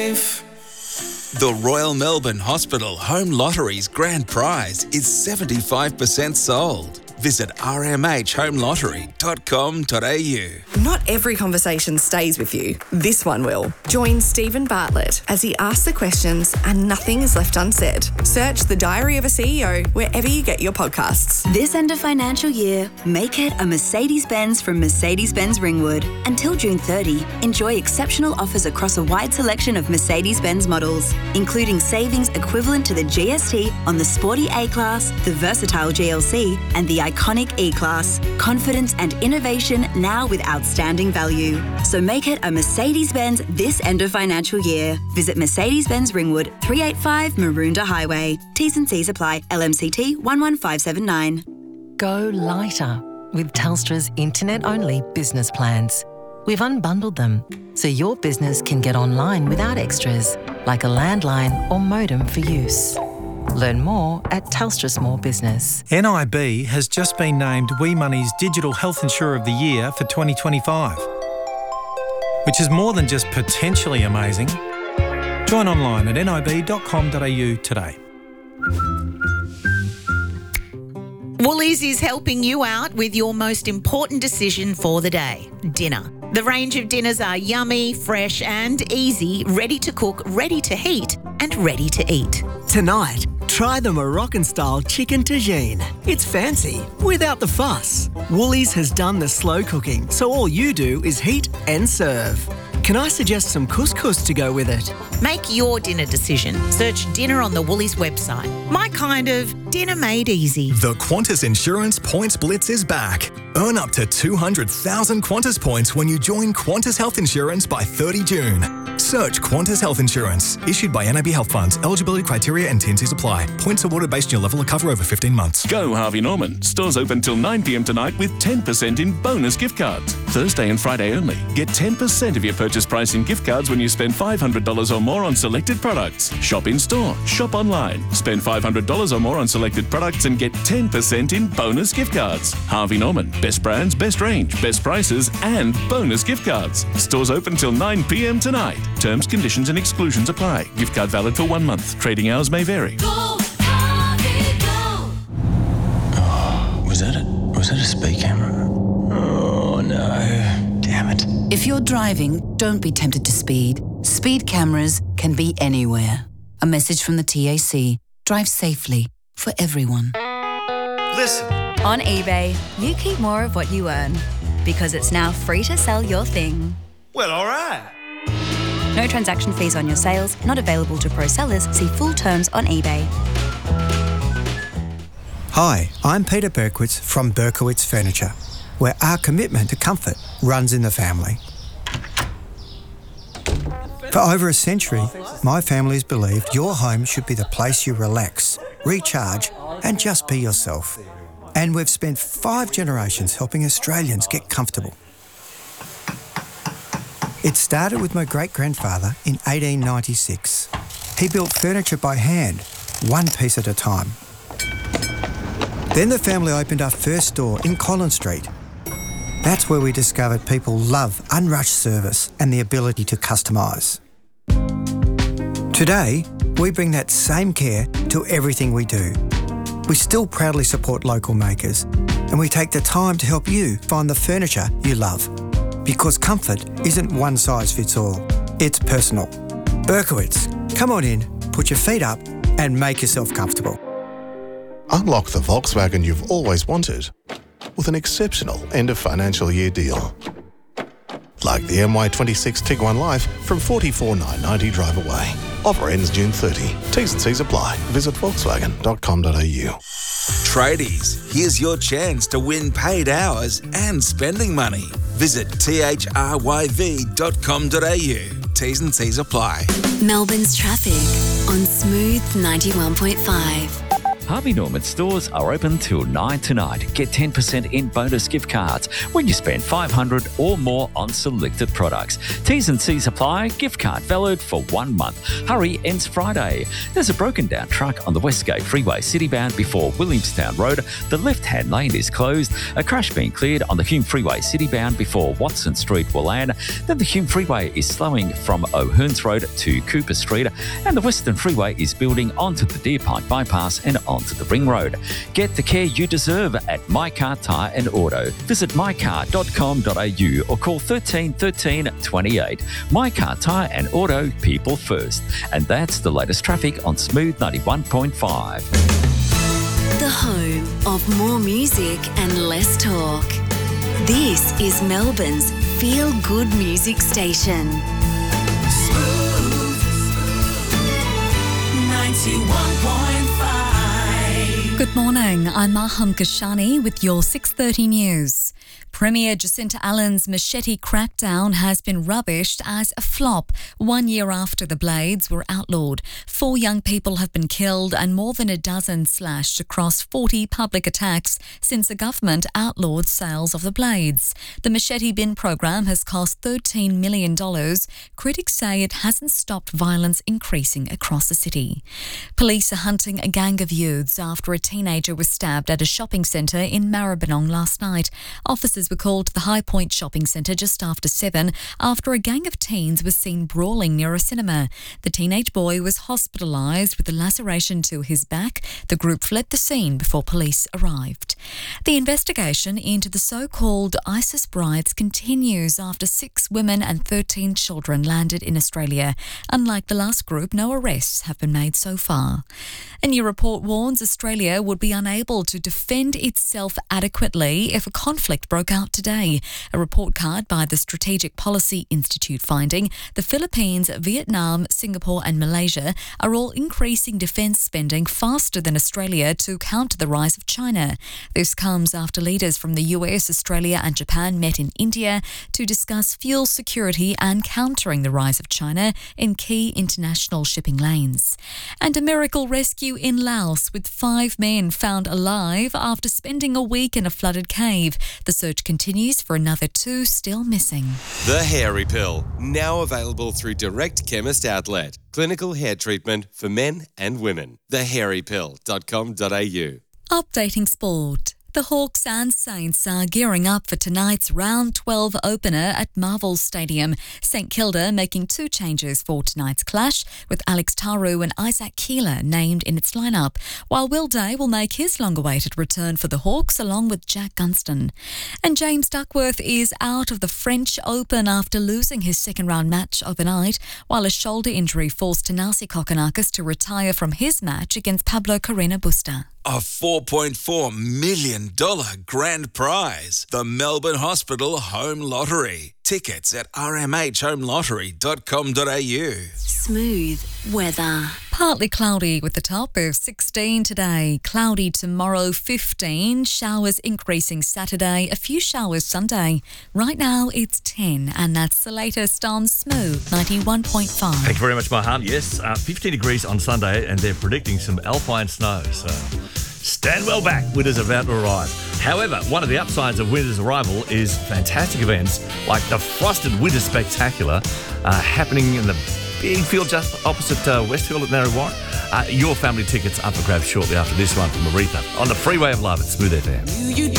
The Royal Melbourne Hospital Home Lottery's grand prize is 75% sold. Visit rmhhomelottery.com.au. Not every conversation stays with you. This one will. Join Stephen Bartlett as he asks the questions and nothing is left unsaid. Search The Diary of a CEO wherever you get your podcasts. This end of financial year, make it a Mercedes-Benz from Mercedes-Benz Ringwood. Until June 30, enjoy exceptional offers across a wide selection of Mercedes-Benz models, including savings equivalent to the GST on the sporty A-Class, the versatile GLC, and the iconic E-Class. Confidence and innovation now with outstanding value. So make it a Mercedes-Benz this end of financial year. Visit Mercedes-Benz Ringwood, 385 Maroondah Highway. T's and C's apply. LMCT 11579. Go lighter with Telstra's internet-only business plans. We've unbundled them so your business can get online without extras, like a landline or modem for use. Learn more at Telstra Small Business. NIB has just been named WeMoney's Digital Health Insurer of the Year for 2025, which is more than just potentially amazing. Join online at nib.com.au today. Woolies is helping you out with your most important decision for the day, dinner. The range of dinners are yummy, fresh and easy, ready to cook, ready to heat and ready to eat. Tonight, try the Moroccan-style chicken tagine. It's fancy, without the fuss. Woolies has done the slow cooking, so all you do is heat and serve. Can I suggest some couscous to go with it? Make your dinner decision. Search dinner on the Woolies website. My kind of dinner made easy. The Qantas Insurance Points Blitz is back. Earn up to 200,000 Qantas points when you join Qantas Health Insurance by 30 June. Search Qantas Health Insurance. Issued by NAB Health Funds. Eligibility criteria and T&Cs apply. Points awarded based on your level of cover over 15 months. Go Harvey Norman. Stores open till 9 p.m. tonight with 10% in bonus gift cards. Thursday and Friday only. Get 10% of your purchase price in gift cards when you spend $500 or more on selected products. Shop in store. Shop online. Spend $500 or more on selected products and get 10% in bonus gift cards. Harvey Norman. Best brands, best range, best prices and bonus gift cards. Stores open till 9 p.m. tonight. Terms, conditions and exclusions apply. Gift card valid for 1 month. Trading hours may vary. Go, Harvey, go. Oh, was that a speed camera? Oh no, damn it. If you're driving, don't be tempted to speed. Speed cameras can be anywhere. A message from the TAC. Drive safely for everyone. Listen. On eBay, you keep more of what you earn because it's now free to sell your thing. Well, all right. No transaction fees on your sales, not available to pro sellers. See full terms on eBay. Hi, I'm Peter Berkowitz from Berkowitz Furniture, where our commitment to comfort runs in the family. For over a century, my family's believed your home should be the place you relax, recharge, and just be yourself. And we've spent 5 generations helping Australians get comfortable. It started with my great-grandfather in 1896. He built furniture by hand, one piece at a time. Then the family opened our first store in Collins Street. That's where we discovered people love unrushed service and the ability to customise. Today, we bring that same care to everything we do. We still proudly support local makers, and we take the time to help you find the furniture you love. Because comfort isn't one size fits all. It's personal. Berkowitz, come on in, put your feet up and make yourself comfortable. Unlock the Volkswagen you've always wanted with an exceptional end of financial year deal. Like the MY26 Tiguan Life from $44,990 drive away. Offer ends June 30. T's and C's apply. Visit volkswagen.com.au. Tradies, here's your chance to win paid hours and spending money. Visit thryv.com.au. T's and C's apply. Melbourne's traffic on Smooth 91.5. Harvey Norman stores are open till 9 tonight. Get 10% in bonus gift cards when you spend $500 or more on selected products. T's and C's apply. Gift card valid for 1 month. Hurry ends Friday. There's a broken down truck on the Westgate Freeway citybound before Williamstown Road. The left-hand lane is closed. A crash being cleared on the Hume Freeway citybound before Watson Street, Willan. Then the Hume Freeway is slowing from O'Hearns Road to Cooper Street, and the Western Freeway is building onto the Deer Park Bypass and onto the Ring Road. Get the care you deserve at My Car Tyre and Auto. Visit mycar.com.au or call 13 13 28. My Car Tyre and Auto, people first. And that's the latest traffic on Smooth 91.5. The home of more music and less talk. This is Melbourne's feel-good music station. Smooth 91.5. Good morning, I'm Maham Kashani with your 6:30 news. Premier Jacinta Allen's machete crackdown has been rubbished as a flop 1 year after the blades were outlawed. 4 young people have been killed and more than a dozen slashed across 40 public attacks since the government outlawed sales of the blades. The machete bin program has cost $13 million. Critics say it hasn't stopped violence increasing across the city. Police are hunting a gang of youths after a teenager was stabbed at a shopping centre in Maribyrnong last night. Officers were called to the High Point shopping centre just after 7 after a gang of teens was seen brawling near a cinema. The teenage boy was hospitalised with a laceration to his back. The group fled the scene before police arrived. The investigation into the so-called ISIS brides continues after 6 women and 13 children landed in Australia. Unlike the last group, no arrests have been made so far. A new report warns Australia would be unable to defend itself adequately if a conflict broke out today. A report card by the Strategic Policy Institute finding the Philippines, Vietnam, Singapore and Malaysia are all increasing defence spending faster than Australia to counter the rise of China. This comes after leaders from the US, Australia and Japan met in India to discuss fuel security and countering the rise of China in key international shipping lanes. And a miracle rescue in Laos with 5 men found alive after spending a week in a flooded cave. The search continues for another 2 still missing. The Hairy Pill, now available through Direct Chemist Outlet. Clinical hair treatment for men and women. thehairypill.com.au. Updating sport. The Hawks and Saints are gearing up for tonight's round 12 opener at Marvel Stadium. St Kilda making 2 changes for tonight's clash, with Alex Taru and Isaac Keeler named in its lineup, while Will Day will make his long-awaited return for the Hawks along with Jack Gunston. And James Duckworth is out of the French Open after losing his second-round match overnight, while a shoulder injury forced Thanasi Kokkinakis to retire from his match against Pablo Carreño Busta. A $4.4 million grand prize. The Melbourne Hospital Home Lottery. Tickets at rmhhomelottery.com.au. Smooth weather. Partly cloudy with a top of 16 today. Cloudy tomorrow, 15. Showers increasing Saturday. A few showers Sunday. Right now it's 10, and that's the latest on Smooth 91.5. Thank you very much, Mahan. Yes, 15 degrees on Sunday, and they're predicting some alpine snow. So stand well back. Winter's about to arrive. However, one of the upsides of winter's arrival is fantastic events like the Frosted Winter Spectacular happening in the big field just opposite Westfield at Narre Warren. Your family tickets up for grabs shortly after this one from Aretha on the Freeway of Love at Smooth FM.